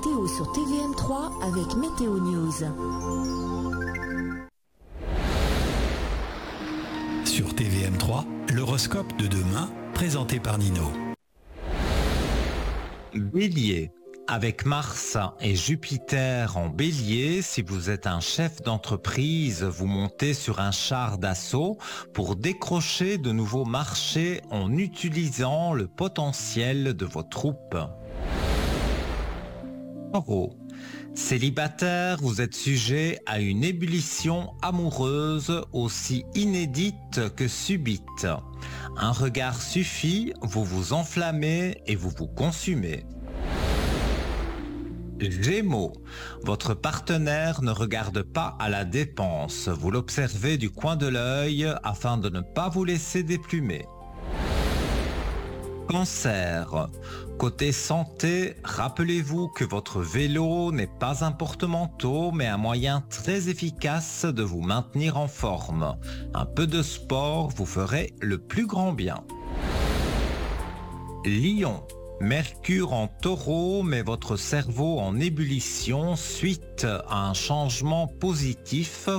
météo sur TVM3 avec Météo News. Sur TVM3, l'horoscope de demain, présenté par Nino. Bélier. Avec Mars et Jupiter en Bélier, si vous êtes un chef d'entreprise, vous montez sur un char d'assaut pour décrocher de nouveaux marchés en utilisant le potentiel de vos troupes. Taureau. Célibataire, vous êtes sujet à une ébullition amoureuse aussi inédite que subite. Un regard suffit, vous vous enflammez et vous vous consumez. Gémeaux, votre partenaire ne regarde pas à la dépense, vous l'observez du coin de l'œil afin de ne pas vous laisser déplumer. Cancer, côté santé, rappelez-vous que votre vélo n'est pas un porte-manteau mais un moyen très efficace de vous maintenir en forme. Un peu de sport vous ferait le plus grand bien. Lion. Mercure en Taureau met votre cerveau en ébullition suite à un changement positif